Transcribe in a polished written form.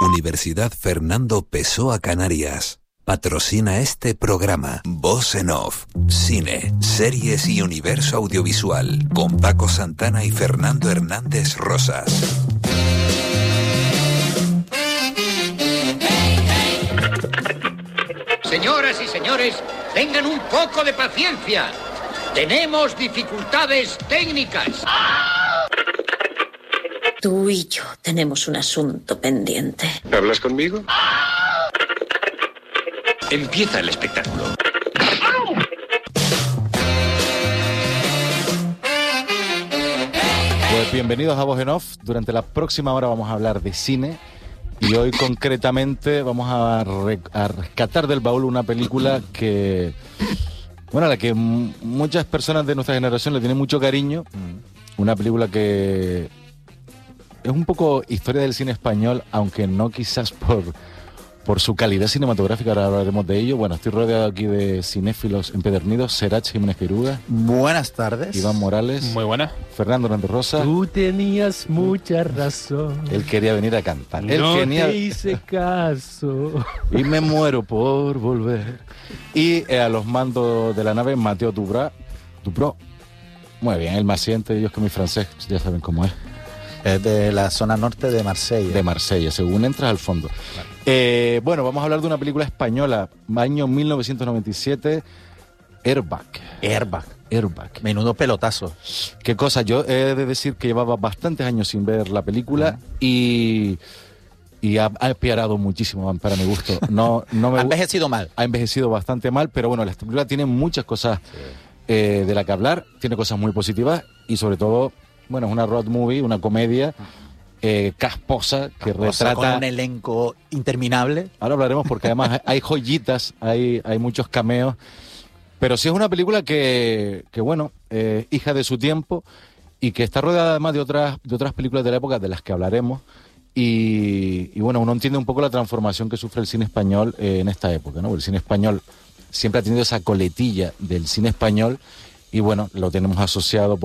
Universidad Fernando Pessoa Canarias. Patrocina este programa. Voz en Off. Cine, series y universo audiovisual. Con Paco Santana y Fernando Hernández Rosas. Señoras y señores, tengan un poco de paciencia. Tenemos dificultades técnicas. Tú y yo tenemos un asunto pendiente. ¿Hablas conmigo? Empieza el espectáculo. Pues bienvenidos a Voz en Off. Durante la próxima hora vamos a hablar de cine. Y hoy concretamente vamos a rescatar del baúl una película que, bueno, a la que muchas personas de nuestra generación le tienen mucho cariño. Una película que es un poco historia del cine español, aunque no quizás por su calidad cinematográfica. Ahora hablaremos de ello. Bueno, estoy rodeado aquí de cinéfilos empedernidos. Serach Jiménez Quiruga. Buenas tardes. Iván Morales. Muy buena. Fernando Hernández Rosa. Tú tenías mucha razón. Él quería venir a cantar. Te hice caso. Y me muero por volver. Y a los mandos de la nave, Mateo Dubrá. Muy bien, él me asiente. Yo es que mi francés ya saben cómo es. Es de la zona norte de Marsella. De Marsella, según entras al fondo. Vale. Bueno, vamos a hablar de una película española, año 1997, Airbag. Menudo pelotazo. Qué cosa, yo he de decir que llevaba bastantes años sin ver la película y ha empeorado muchísimo para mi gusto. No me ha envejecido mal. Ha envejecido bastante mal, pero bueno, la película tiene muchas cosas de la que hablar, tiene cosas muy positivas y sobre todo, bueno, es una road movie, una comedia casposa que retrata... Con un elenco interminable. Ahora hablaremos porque además hay joyitas, hay muchos cameos, pero sí es una película que bueno, hija de su tiempo y que está rodeada además de otras películas de la época de las que hablaremos y bueno, uno entiende un poco la transformación que sufre el cine español en esta época, ¿no? El cine español siempre ha tenido esa coletilla del cine español y bueno, lo tenemos asociado